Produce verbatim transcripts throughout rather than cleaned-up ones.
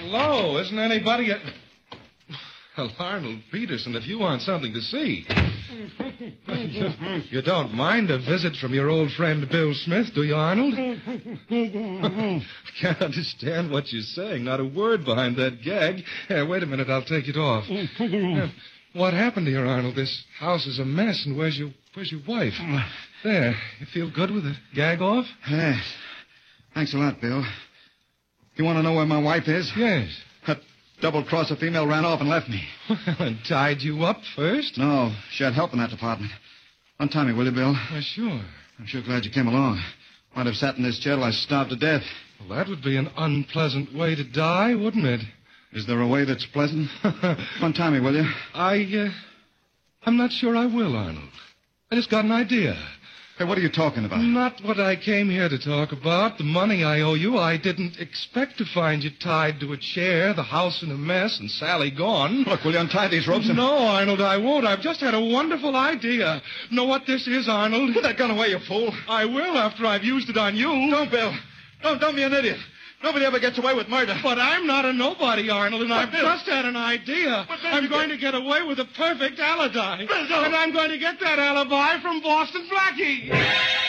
Hello, isn't anybody at... Well, Arnold Peterson, if you want something to see. you, you don't mind a visit from your old friend Bill Smith, do you, Arnold? I can't understand what you're saying. Not a word behind that gag. Here, wait a minute. I'll take it off. Now, what happened here, Arnold? This house is a mess, and where's your where's your wife? There. You feel good with it? Gag off? Yes. Thanks a lot, Bill. You want to know where my wife is? Yes. That double-crosser female ran off and left me. Well, and tied you up first? No, she had help in that department. Untie me, will you, Bill? Why, sure. I'm sure glad you came along. Might have sat in this chair till I starved to death. Well, that would be an unpleasant way to die, wouldn't it? Is there a way that's pleasant? Untie me, will you? I, uh, I'm not sure I will, Arnold. I just got an idea. Hey, what are you talking about? Not what I came here to talk about. The money I owe you. I didn't expect to find you tied to a chair, the house in a mess, and Sally gone. Look, will you untie these ropes? And... No, Arnold, I won't. I've just had a wonderful idea. Know what this is, Arnold? Put that gun away, you fool. I will after I've used it on you. Don't, Bill. Don't, don't be an idiot. Nobody ever gets away with murder. But I'm not a nobody, Arnold, and but I've Bill. just had an idea. But Bill, I'm going get... to get away with a perfect alibi. Bill, don't. And I'm going to get that alibi from Boston Blackie.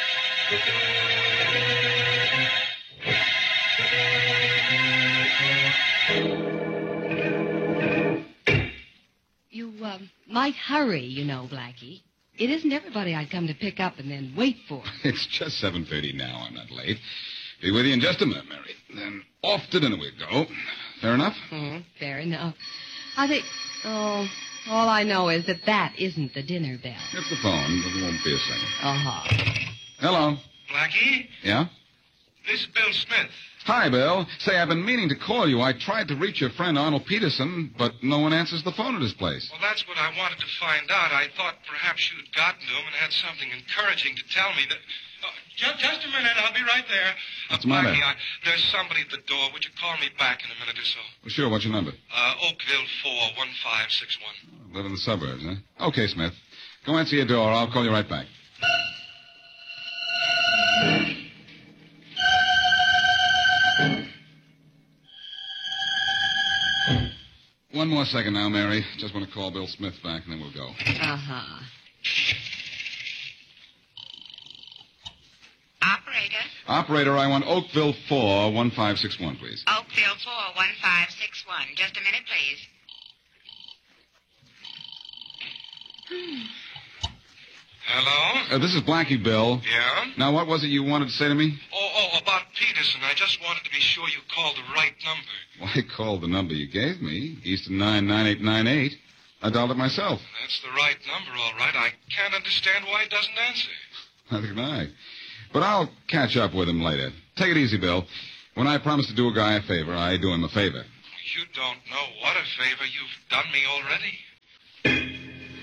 You uh, might hurry, you know, Blackie. It isn't everybody I'd come to pick up and then wait for. It's just seven thirty now. I'm not late. Be with you in just a minute, Mary. Then off to dinner we go. Fair enough? Mm-hmm. Fair enough. I think... Oh, all I know is that that isn't the dinner bell. It's the phone, but it won't be a second. Uh-huh. Hello. Blackie? Yeah? This is Bill Smith. Hi, Bill. Say, I've been meaning to call you. I tried to reach your friend Arnold Peterson, but no one answers the phone at his place. Well, that's what I wanted to find out. I thought perhaps you'd gotten to him and had something encouraging to tell me that... Oh, just, just a minute. I'll be right there. What's the matter? Blackie, I, there's somebody at the door. Would you call me back in a minute or so? Well, sure. What's your number? Uh, Oakville four one five six one. Live in the suburbs, huh? Okay, Smith. Go answer your door. I'll call you right back. One more second now, Mary. Just want to call Bill Smith back, and then we'll go. Uh-huh. Operator? Operator, I want Oakville four one five six one, please. Oakville four one five six one. Just a minute, please. Hello? Uh, this is Blackie, Bill. Yeah? Now, what was it you wanted to say to me? Oh, oh, about Peterson. I just wanted to be sure you called the right number. Well, I called the number you gave me, Easton nine nine eight nine eight. I dialed it myself. That's the right number, all right. I can't understand why he doesn't answer. Neither can I. But I'll catch up with him later. Take it easy, Bill. When I promise to do a guy a favor, I do him a favor. You don't know what a favor you've done me already.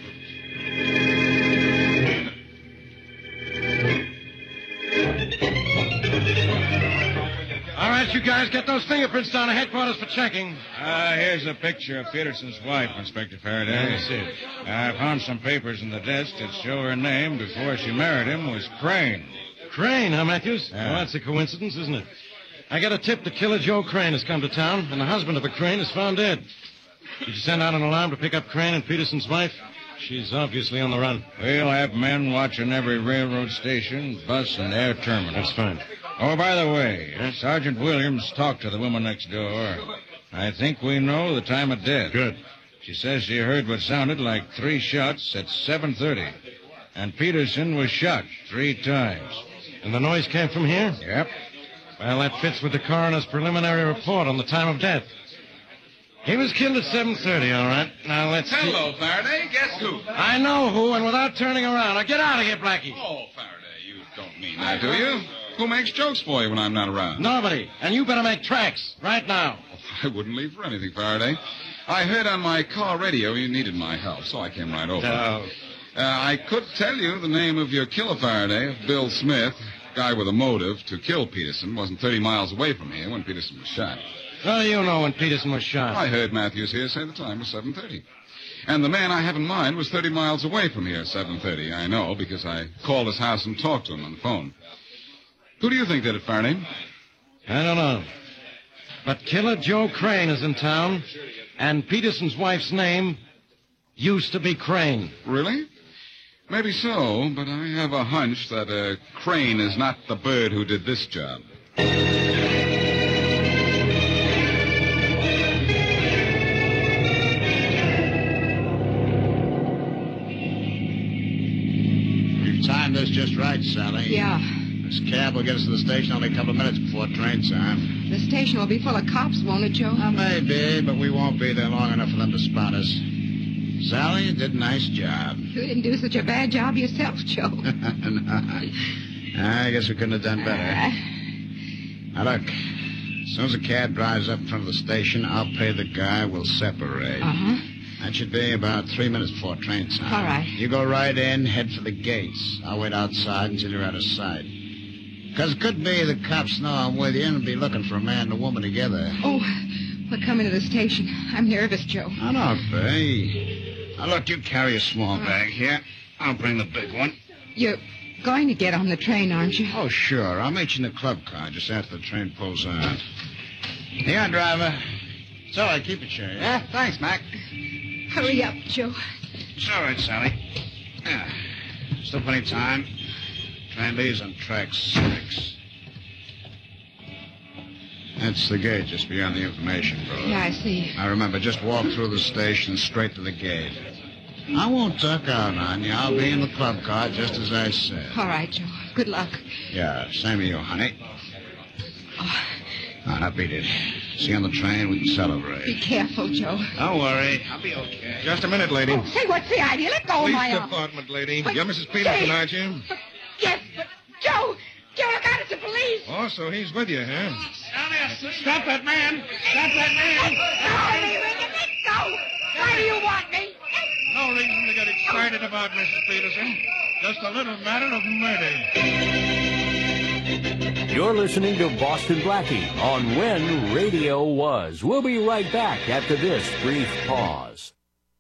All right, you guys, get those fingerprints down to headquarters for checking. Ah, uh, here's a picture of Peterson's wife, Inspector Faraday. Let me see it. I found some papers in the desk that show her name before she married him was Crane. Crane, huh, Matthews? Yeah. Well, that's a coincidence, isn't it? I got a tip the killer Joe Crane has come to town, and the husband of the Crane is found dead. Did you send out an alarm to pick up Crane and Peterson's wife? She's obviously on the run. We'll have men watching every railroad station, bus, and air terminal. That's fine. Oh, by the way, Sergeant Williams talked to the woman next door. I think we know the time of death. Good. She says she heard what sounded like three shots at seven thirty. And Peterson was shot three times. And the noise came from here? Yep. Well, that fits with the coroner's preliminary report on the time of death. He was killed at seven thirty, all right. Now, let's see. Hello, Faraday. Guess who? I know who, and without turning around. Now, get out of here, Blackie. Oh, Faraday, you don't mean that, do you? Who makes jokes for you when I'm not around? Nobody. And you better make tracks right now. I wouldn't leave for anything, Faraday. I heard on my car radio you needed my help, so I came right over. No. Uh, I could tell you the name of your killer, Faraday, Bill Smith, guy with a motive to kill Peterson, wasn't thirty miles away from here when Peterson was shot. How do you know when Peterson was shot? I heard Matthews here say the time was seven thirty. And the man I have in mind was thirty miles away from here at seven thirty. I know because I called his house and talked to him on the phone. Who do you think did it, Faraday? I don't know. But Killer Joe Crane is in town, and Peterson's wife's name used to be Crane. Really? Maybe so, but I have a hunch that uh, Crane is not the bird who did this job. You've timed this just right, Sally. Yeah. This cab will get us to the station only a couple of minutes before train time. The station will be full of cops, won't it, Joe? Well, maybe, but we won't be there long enough for them to spot us. Sally, you did a nice job. You didn't do such a bad job yourself, Joe. No, I guess we couldn't have done better. Now, look, as soon as the cab drives up in front of the station, I'll pay the guy. We'll separate. Uh-huh. That should be about three minutes before train time. All right. You go right in, head for the gates. I'll wait outside until you're out of sight. Because it could be the cops know I'm with you and will be looking for a man and a woman together. Oh, we're coming to the station. I'm nervous, Joe. Oh, don't be. Now, look, you carry a small bag here. I'll bring the big one. You're going to get on the train, aren't you? Oh, sure. I'll meet you in the club car just after the train pulls out. Here, driver. It's all right. Keep it sure. Yeah, thanks, Mac. Hurry up, Joe. It's all right, Sally. Yeah. Still plenty of time. Train leaves on track six. That's the gate just beyond the information booth. Yeah, I see. Now, remember, just walk through the station straight to the gate. I won't duck out on you. I'll be in the club car just as I said. All right, Joe. Good luck. Yeah, same to you, honey. Oh, Oh, now beat it. See you on the train, we can celebrate. be careful, Joe. Don't worry. I'll be okay. Just a minute, lady. Oh, say, what's the idea? Let go of Police my arm. department, lady. But- You're Missus Peterson, Hey. aren't you? Yes, but Joe! Joe, look out, it's the police! Oh, so he's with you, huh? Stop that man! Stop that Let go of me, Ricky! Let go! Why do you want me? No reason to get excited about, Missus Peterson. Just a little matter of murder. You're listening to Boston Blackie on When Radio Was. We'll be right back after this brief pause.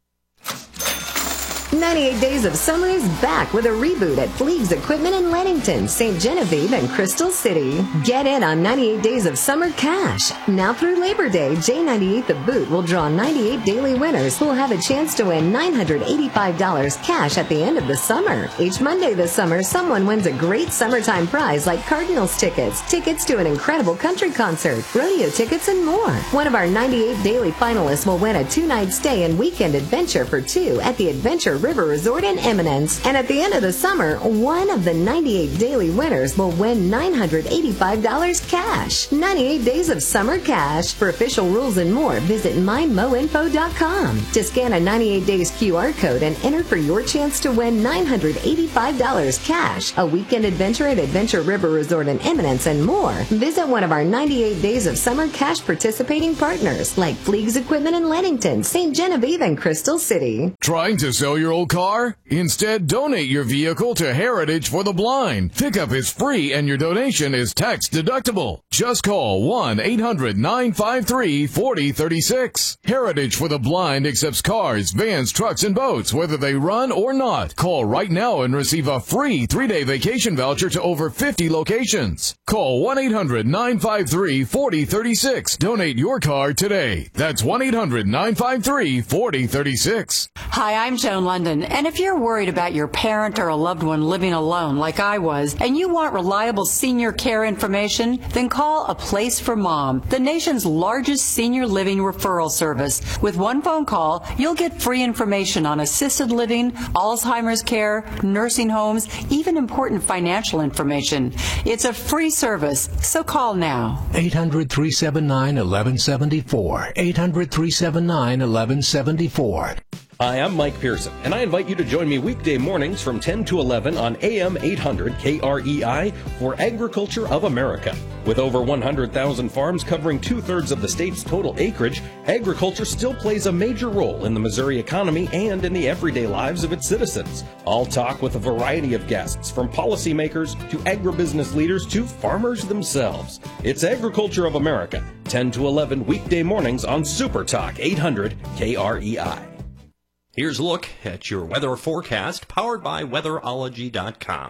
ninety-eight Days of Summer is back with a reboot at Fleegs Equipment in Leadington, Saint Genevieve, and Crystal City. Get in on ninety-eight Days of Summer cash. Now through Labor Day, J ninety-eight The Boot will draw ninety-eight daily winners who will have a chance to win nine hundred eighty-five dollars cash at the end of the summer. Each Monday this summer, someone wins a great summertime prize like Cardinals tickets, tickets to an incredible country concert, rodeo tickets, and more. One of our ninety-eight daily finalists will win a two-night stay and weekend adventure for two at the Adventure River Resort in Eminence. And at the end of the summer, one of the ninety-eight daily winners will win nine hundred eighty-five dollars cash. ninety-eight Days of Summer cash. For official rules and more, visit my mo info dot com. To scan a ninety-eight Days Q R code and enter for your chance to win nine hundred eighty-five dollars cash, a weekend adventure at Adventure River Resort in Eminence, and more, visit one of our ninety-eight Days of Summer cash participating partners like Fleegs Equipment in Leadington, Saint Genevieve, and Crystal City. Trying to sell your old car? Instead, donate your vehicle to Heritage for the Blind. Pickup is free and your donation is tax deductible. Just call one eight hundred nine five three four zero three six. Heritage for the Blind accepts cars, vans, trucks, and boats, whether they run or not. Call right now and receive a free three-day vacation voucher to over fifty locations. Call one eight hundred nine five three four zero three six. Donate your car today. That's one eight hundred nine five three four zero three six. Hi, I'm Joan London, and if you're worried about your parent or a loved one living alone like I was, and you want reliable senior care information, then call A Place for Mom, the nation's largest senior living referral service. With one phone call, you'll get free information on assisted living, Alzheimer's care, nursing homes, even important financial information. It's a free service, so call now. eight hundred three seven nine one one seven four. eight hundred three seven nine one one seven four. Hi, I'm Mike Pearson, and I invite you to join me weekday mornings from ten to eleven on A M eight hundred K R E I for Agriculture of America. With over one hundred thousand farms covering two-thirds of the state's total acreage, agriculture still plays a major role in the Missouri economy and in the everyday lives of its citizens. I'll talk with a variety of guests, from policymakers to agribusiness leaders to farmers themselves. It's Agriculture of America, ten to eleven weekday mornings on Super Talk eight hundred K R E I. Here's a look at your weather forecast, powered by weatherology dot com.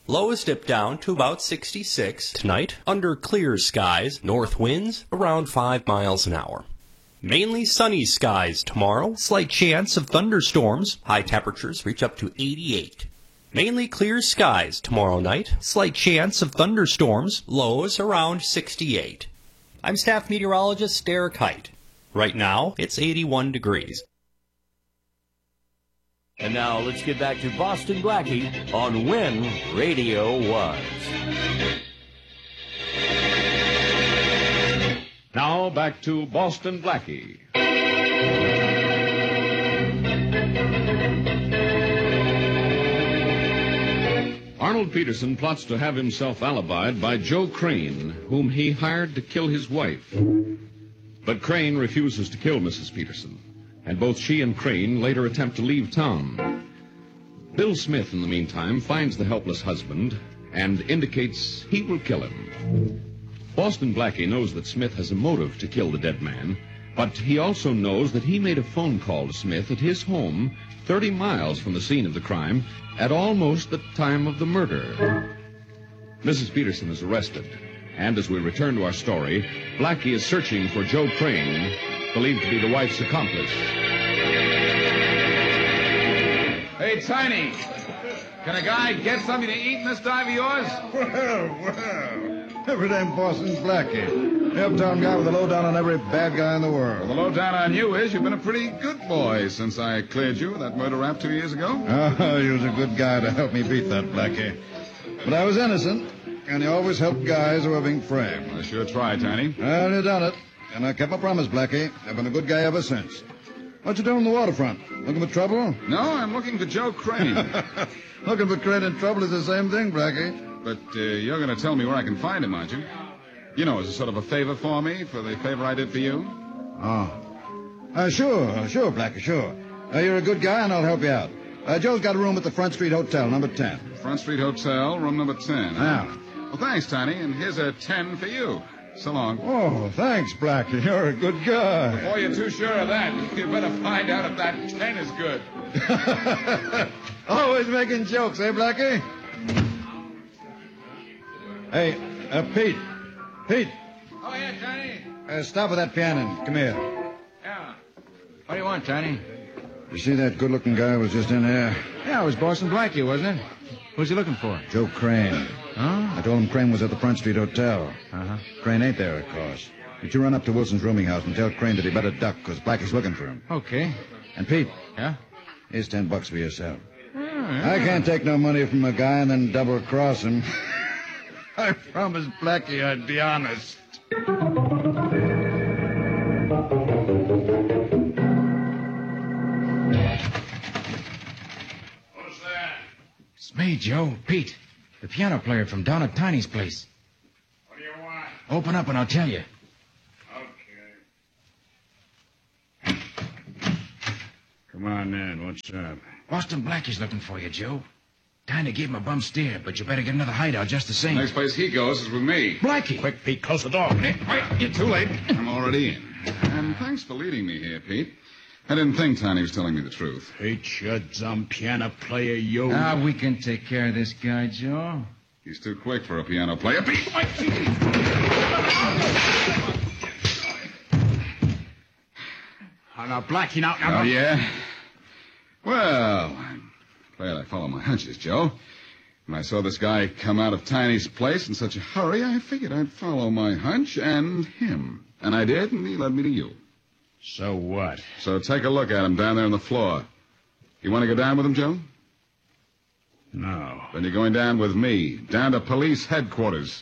Lows dip down to about sixty-six. Tonight, under clear skies, north winds around five miles an hour. Mainly sunny skies tomorrow. Slight chance of thunderstorms. High temperatures reach up to eighty-eight. Mainly clear skies tomorrow night. Slight chance of thunderstorms. Lows around sixty-eight. I'm staff meteorologist Derek Height. Right now, it's eighty-one degrees. And now let's get back to Boston Blackie on When Radio Was. Now back to Boston Blackie. Arnold Peterson plots to have himself alibied by Joe Crane, whom he hired to kill his wife. But Crane refuses to kill Missus Peterson, and both she and Crane later attempt to leave town. Bill Smith, in the meantime, finds the helpless husband and indicates he will kill him. Boston Blackie knows that Smith has a motive to kill the dead man, but he also knows that he made a phone call to Smith at his home, thirty miles from the scene of the crime, at almost the time of the murder. Missus Peterson is arrested, and as we return to our story, Blackie is searching for Joe Crane, believed to be the wife's accomplice. Hey, Tiny, can a guy get something to eat in this dive of yours? Well, well. Every damn Boston Blackie. The uptown guy with the lowdown on every bad guy in the world. Well, the lowdown on you is you've been a pretty good boy since I cleared you of that murder rap two years ago. Oh, you was a good guy to help me beat that Blackie. But I was innocent, and you always help guys who are being framed. I sure tried, Tiny. Well, you done it. And I kept my promise, Blackie. I've been a good guy ever since. What you doing on the waterfront? Looking for trouble? No, I'm looking for Joe Crane. Looking for Crane and trouble is the same thing, Blackie. But uh, you're going to tell me where I can find him, aren't you? You know, as a sort of a favor for me, for the favor I did for you. Oh. Uh, sure, sure, Blackie, sure. Uh, you're a good guy, and I'll help you out. Uh, Joe's got a room at the Front Street Hotel, number ten. Front Street Hotel, room number ten. Yeah. Huh? Well, thanks, Tiny, and here's a ten for you. So long. Oh, thanks, Blackie. You're a good guy. Before you're too sure of that, you better find out if that ten is good. Always making jokes, eh, Blackie? Hey, uh, Pete. Pete. Oh, yeah, Tiny? Uh, stop with that piano. Come here. Yeah. What do you want, Tiny? You see that good-looking guy who was just in there? Yeah, it was Boston Blackie, wasn't it? Who's he looking for? Joe Crane. Huh? I told him Crane was at the Front Street Hotel. Uh-huh. Crane ain't there, of course. But you run up to Wilson's rooming house and tell Crane that he better duck, because Blackie's looking for him. Okay. And, Pete. Yeah? Here's ten bucks for yourself. Oh, yeah. I can't take no money from a guy and then double-cross him. I promised Blackie I'd be honest. Who's that? It's me, Joe. Pete. The piano player from down at Tiny's place. What do you want? Open up and I'll tell you. Okay. Come on, then. What's up? Boston Blackie's looking for you, Joe. Tiny gave him a bum steer, but you better get another hideout just the same. Next place he goes is with me. Blackie! Quick, Pete, close the door. Wait, you're too late. I'm already in. And thanks for leading me here, Pete. I didn't think Tiny was telling me the truth. Pete, you dumb piano player, you. Ah, we can take care of this guy, Joe. He's too quick for a piano player. Pete, wait! Oh, now, Blackie, now... now Oh, yeah? Well, I'm glad I follow my hunches, Joe. When I saw this guy come out of Tiny's place in such a hurry, I figured I'd follow my hunch and him. And I did, and he led me to you. So what? So take a look at him down there on the floor. You want to go down with him, Joe? No. Then you're going down with me, down to police headquarters.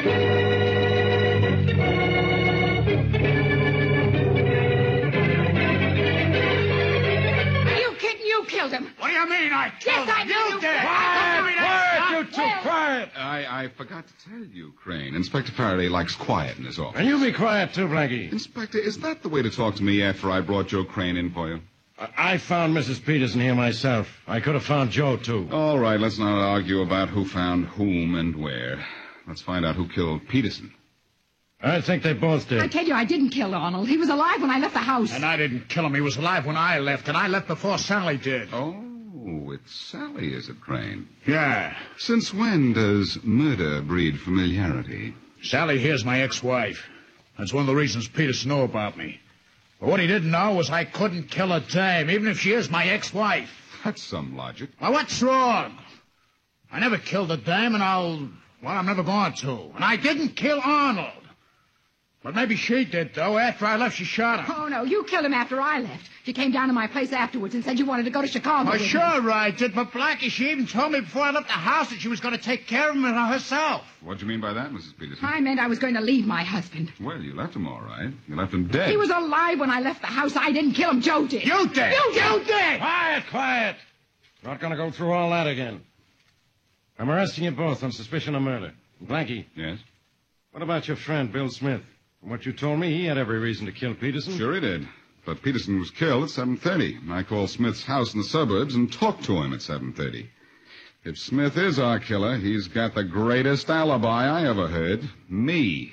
Killed him. What do you mean I killed yes, him? I You did. did. Quiet, quiet, you two, quiet. I, I forgot to tell you, Crane. Inspector Faraday likes quiet in his office. And you be quiet, too, Blackie. Inspector, is that the way to talk to me after I brought Joe Crane in for you? I, I found Missus Peterson here myself. I could have found Joe, too. All right, let's not argue about who found whom and where. Let's find out who killed Peterson. I think they both did. I tell you, I didn't kill Arnold. He was alive when I left the house. And I didn't kill him. He was alive when I left, and I left before Sally did. Oh, it's Sally, is it, Crane? Yeah. Since when does murder breed familiarity? Sally here's my ex-wife. That's one of the reasons Peterson knew about me. But what he didn't know was I couldn't kill a dame, even if she is my ex-wife. That's some logic. Well, what's wrong? I never killed a dame, and I'll... Well, I'm never going to. And I didn't kill Arnold. But maybe she did, though. After I left, she shot him. Oh, no, you killed him after I left. You came down to my place afterwards and said you wanted to go to Chicago. Oh, with sure me. I did. But Blackie, she even told me before I left the house that she was going to take care of him herself. What do you mean by that, Missus Peterson? I meant I was going to leave my husband. Well, you left him all right. You left him dead. He was alive when I left the house. I didn't kill him. Joe did. You did. You did. You did. Quiet, quiet. Not going to go through all that again. I'm arresting you both on suspicion of murder. Blackie. Yes? What about your friend, Bill Smith? From what you told me, he had every reason to kill Peterson. Sure he did. But Peterson was killed at seven thirty. I called Smith's house in the suburbs and talked to him at seven thirty. If Smith is our killer, he's got the greatest alibi I ever heard. Me.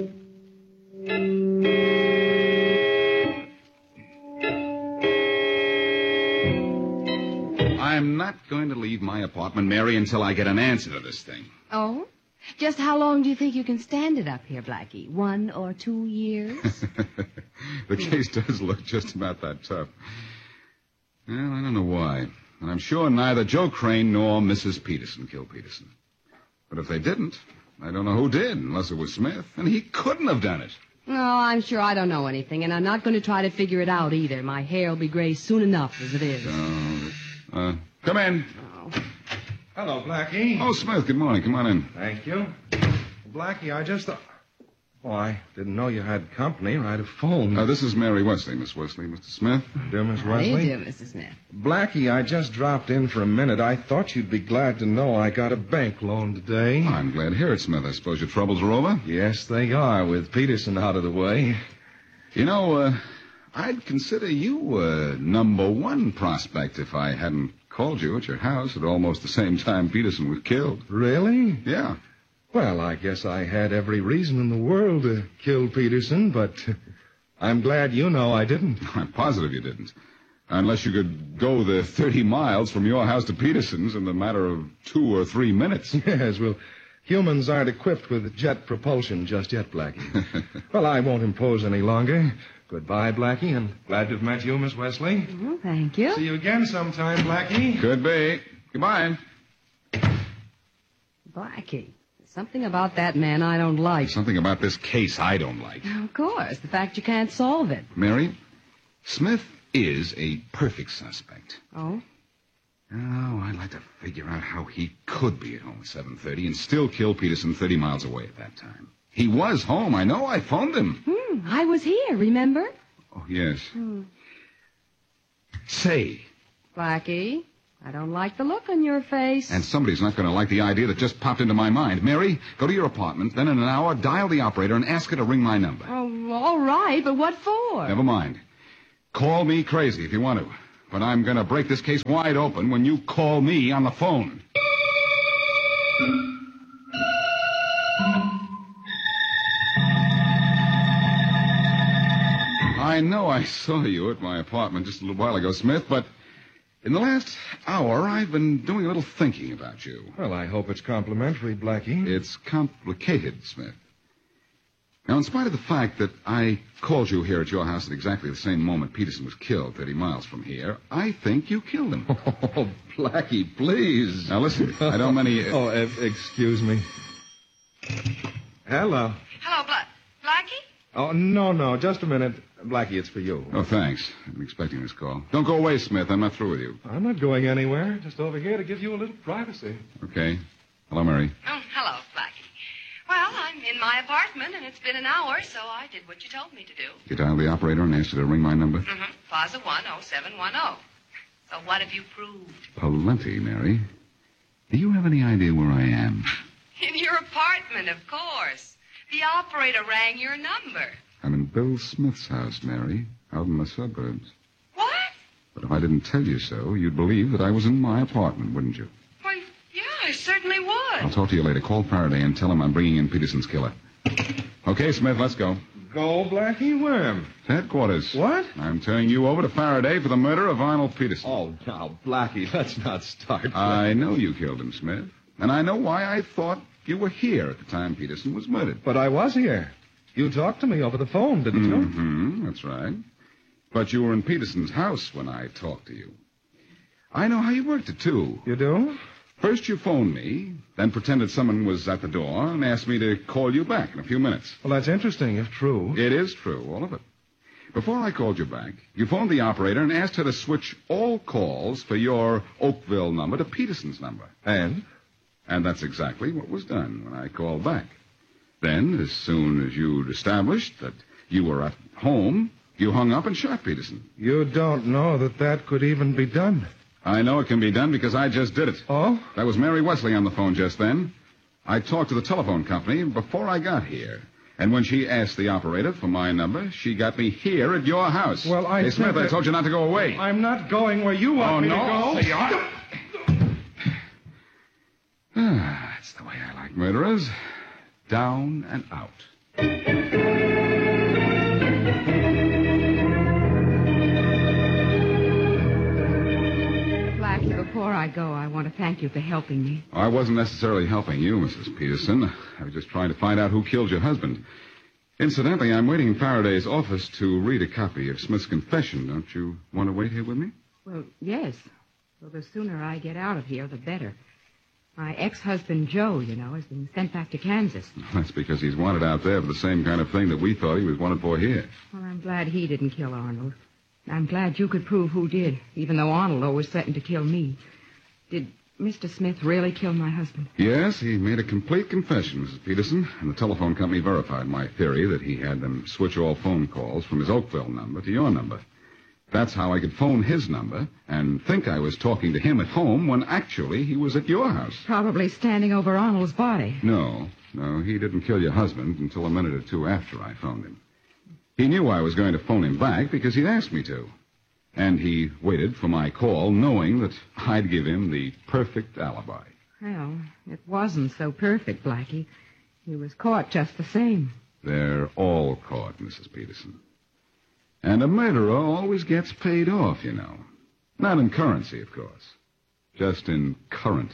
I'm not going to leave my apartment, Mary, until I get an answer to this thing. Oh? Just how long do you think you can stand it up here, Blackie? One or two years? The case does look just about that tough. Well, I don't know why. And I'm sure neither Joe Crane nor Missus Peterson killed Peterson. But if they didn't, I don't know who did, unless it was Smith. And he couldn't have done it. No, I'm sure I don't know anything, and I'm not going to try to figure it out either. My hair will be gray soon enough as it is. Oh, uh, come in. Oh. Hello, Blackie. Oh, Smith, good morning. Come on in. Thank you. Blackie, I just thought... Oh, I didn't know you had company, or I'd have phoned. Uh, this is Mary Wesley, Miss Wesley. Mister Smith? Dear Miss How do you Wesley? do, Missus Smith? Blackie, I just dropped in for a minute. I thought you'd be glad to know I got a bank loan today. I'm glad to hear it, Smith. I suppose your troubles are over? Yes, they are, with Peterson out of the way. You know, uh, I'd consider you a number one prospect if I hadn't called you at your house at almost the same time Peterson was killed. Really? Yeah. Well, I guess I had every reason in the world to kill Peterson, but I'm glad you know I didn't. I'm positive you didn't. Unless you could go the thirty miles from your house to Peterson's in the matter of two or three minutes. Yes, well, humans aren't equipped with jet propulsion just yet, Blackie. Well, I won't impose any longer. Goodbye, Blackie, and glad to have met you, Miss Wesley. Oh, thank you. See you again sometime, Blackie. Could be. Goodbye. Blackie. Something about that man I don't like. Something about this case I don't like. Of course, the fact you can't solve it. Mary, Smith is a perfect suspect. Oh? Oh, I'd like to figure out how he could be at home at seven thirty and still kill Peterson thirty miles away at that time. He was home, I know. I phoned him. Hmm, I was here, remember? Oh, yes. Hmm. Say. Blackie, I don't like the look on your face. And somebody's not going to like the idea that just popped into my mind. Mary, go to your apartment, then in an hour, dial the operator and ask her to ring my number. Oh, all right, but what for? Never mind. Call me crazy if you want to. But I'm going to break this case wide open when you call me on the phone. I know I saw you at my apartment just a little while ago, Smith, but in the last hour, I've been doing a little thinking about you. Well, I hope it's complimentary, Blackie. It's complicated, Smith. Now, in spite of the fact that I called you here at your house at exactly the same moment Peterson was killed thirty miles from here, I think you killed him. Oh, Blackie, please. Now, listen, I don't many... Uh... Oh, uh, excuse me. Hello. Hello, Bla- Blackie? Oh, no, no, just a minute. Blackie, it's for you. Oh, thanks. I've been expecting this call. Don't go away, Smith. I'm not through with you. I'm not going anywhere. Just over here to give you a little privacy. Okay. Hello, Mary. Oh, hello, Blackie. Well, I'm in my apartment, and it's been an hour, so I did what you told me to do. You dialed the operator and asked her to ring my number? Mm-hmm. Plaza one oh seven one oh. So what have you proved? Plenty, Mary. Do you have any idea where I am? In your apartment, of course. The operator rang your number. I'm in Bill Smith's house, Mary, out in the suburbs. What? But if I didn't tell you so, you'd believe that I was in my apartment, wouldn't you? Why, yeah, I certainly would. I'll talk to you later. Call Faraday and tell him I'm bringing in Peterson's killer. Okay, Smith, let's go. Go, Blackie? Where? Headquarters. What? I'm turning you over to Faraday for the murder of Arnold Peterson. Oh, now, Blackie, let's not start. I know you killed him, Smith. And I know why I thought you were here at the time Peterson was murdered. But I was here. You talked to me over the phone, didn't you? Mm-hmm, that's right. But you were in Peterson's house when I talked to you. I know how you worked it, too. You do? First you phoned me, then pretended someone was at the door and asked me to call you back in a few minutes. Well, that's interesting, if true. It is true, all of it. Before I called you back, you phoned the operator and asked her to switch all calls for your Oakville number to Peterson's number. And? And that's exactly what was done when I called back. Then, as soon as you'd established that you were at home, you hung up and shot Peterson. You don't know that that could even be done. I know it can be done because I just did it. Oh? That was Mary Wesley on the phone just then. I talked to the telephone company before I got here. And when she asked the operator for my number, she got me here at your house. Well, I Hey, Smith, that... I told you not to go away. I'm not going where you want oh, me no? to go. So you are? Ah, that's the way I like murderers. Down and out. Blackie, before I go, I want to thank you for helping me. I wasn't necessarily helping you, Missus Peterson. I was just trying to find out who killed your husband. Incidentally, I'm waiting in Faraday's office to read a copy of Smith's confession. Don't you want to wait here with me? Well, yes. Well, the sooner I get out of here, the better. My ex-husband, Joe, you know, has been sent back to Kansas. That's because he's wanted out there for the same kind of thing that we thought he was wanted for here. Well, I'm glad he didn't kill Arnold. I'm glad you could prove who did, even though Arnold was threatened to kill me. Did Mister Smith really kill my husband? Yes, he made a complete confession, Missus Peterson, and the telephone company verified my theory that he had them switch all phone calls from his Oakville number to your number. That's how I could phone his number and think I was talking to him at home when actually he was at your house. Probably standing over Arnold's body. No, no, he didn't kill your husband until a minute or two after I phoned him. He knew I was going to phone him back because he'd asked me to. And he waited for my call knowing that I'd give him the perfect alibi. Well, it wasn't so perfect, Blackie. He was caught just the same. They're all caught, Missus Peterson. And a murderer always gets paid off, you know. Not in currency, of course. Just in current.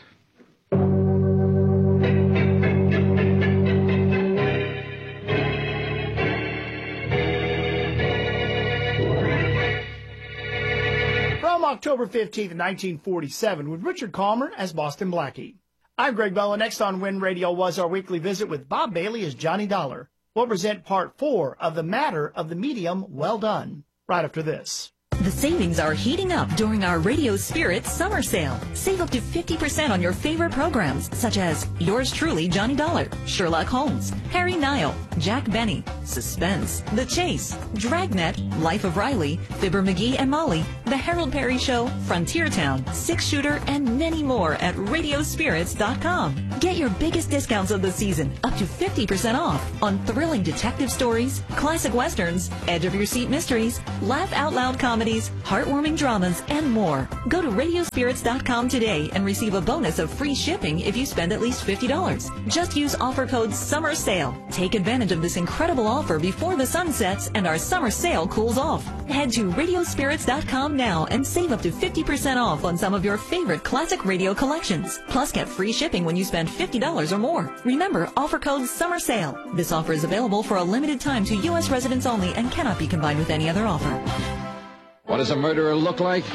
From October fifteenth, nineteen forty-seven, with Richard Calmer as Boston Blackie. I'm Greg Bella. Next on When Radio Was, our weekly visit with Bob Bailey as Johnny Dollar. We'll present part four of The Matter of the Medium Well Done, right after this. The savings are heating up during our Radio Spirit summer sale. Save up to fifty percent on your favorite programs, such as Yours Truly, Johnny Dollar, Sherlock Holmes, Harry Nile, Jack Benny, Suspense, The Chase, Dragnet, Life of Riley, Fibber McGee and Molly, The Harold Perry Show, Frontier Town, Six Shooter, and many more at radio spirits dot com. Get your biggest discounts of the season, up to fifty percent off, on thrilling detective stories, classic westerns, edge-of-your-seat mysteries, laugh-out-loud comedies, heartwarming dramas, and more. Go to radio spirits dot com today and receive a bonus of free shipping if you spend at least fifty dollars. Just use offer code SUMMER SALE. Take advantage of this incredible offer before the sun sets and our summer sale cools off. Head to radio spirits dot com now and save up to fifty percent off on some of your favorite classic radio collections. Plus, get free shipping when you spend fifty dollars or more. Remember, offer code SUMMER SALE. This offer is available for a limited time to U S residents only and cannot be combined with any other offer. What does a murderer look like?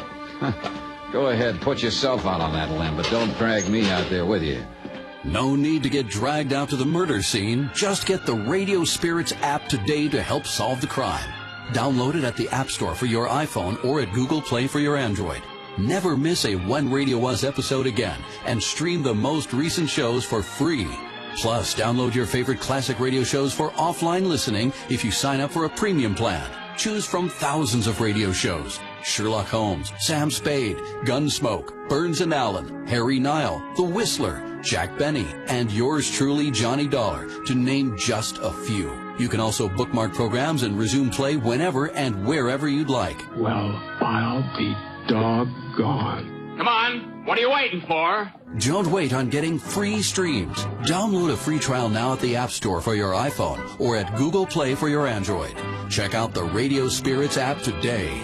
Go ahead, put yourself out on that limb, but don't drag me out there with you. No need to get dragged out to the murder scene. Just get the Radio Spirits app today to help solve the crime. Download it at the App Store for your iPhone or at Google Play for your Android. Never miss a When Radio Was episode again and stream the most recent shows for free. Plus, download your favorite classic radio shows for offline listening if you sign up for a premium plan. Choose from thousands of radio shows. Sherlock Holmes, Sam Spade, Gunsmoke, Burns and Allen, Harry Nile, The Whistler, Jack Benny, and yours truly, Johnny Dollar, to name just a few. You can also bookmark programs and resume play whenever and wherever you'd like. Well, I'll be doggone. Come on. What are you waiting for? Don't wait on getting free streams. Download a free trial now at the App Store for your iPhone or at Google Play for your Android. Check out the Radio Spirits app today.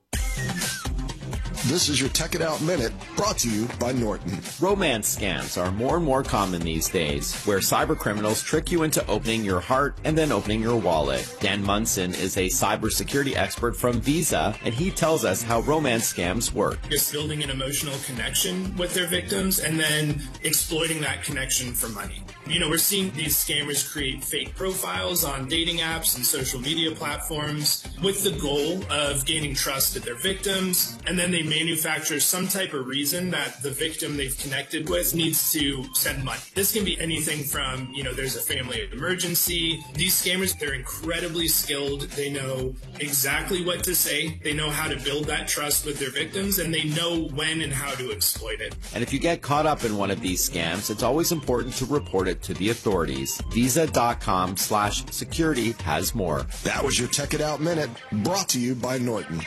This is your Tech It Out Minute, brought to you by Norton. Romance scams are more and more common these days, where cyber criminals trick you into opening your heart and then opening your wallet. Dan Munson is a cybersecurity expert from Visa, and he tells us how romance scams work. Just building an emotional connection with their victims and then exploiting that connection for money. You know, we're seeing these scammers create fake profiles on dating apps and social media platforms with the goal of gaining trust of their victims, and then they manufacture some type of reason that the victim they've connected with needs to send money. This can be anything from, you know, there's a family emergency. These scammers, they're incredibly skilled. They know exactly what to say. They know how to build that trust with their victims, and they know when and how to exploit it. And if you get caught up in one of these scams, it's always important to report it to the authorities. Visa.com slash security has more. That was your Tech It Out Minute, brought to you by Norton.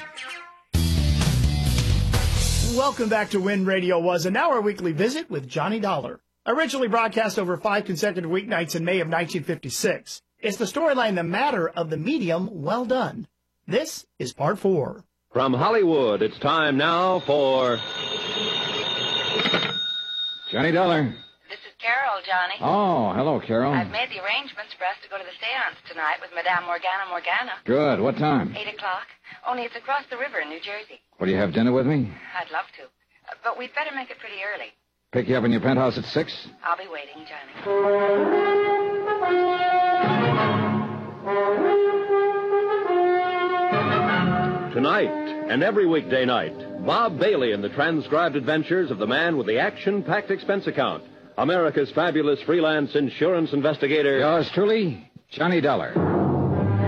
Welcome back to When Radio Was, and now our weekly visit with Johnny Dollar. Originally broadcast over five consecutive weeknights in May of nineteen fifty-six, it's the storyline The Matter of the Medium Well Done. This is part four. From Hollywood, it's time now for Johnny Dollar. This is Carol, Johnny. Oh, hello, Carol. I've made the arrangements for us to go to the seance tonight with Madame Morgana Morgana. Good. What time? Eight o'clock. Only it's across the river in New Jersey. Will you have dinner with me? I'd love to. Uh, but we'd better make it pretty early. Pick you up in your penthouse at six? I'll be waiting, Johnny. Tonight and every weekday night, Bob Bailey in the transcribed adventures of the man with the action-packed expense account, America's fabulous freelance insurance investigator. Yours truly, Johnny Dollar.